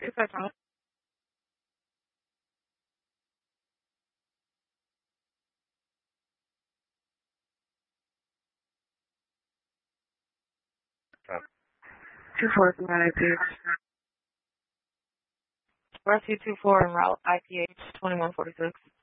Is that Tom? 24 from that IPH. Rescue 24 en route IPH 2146.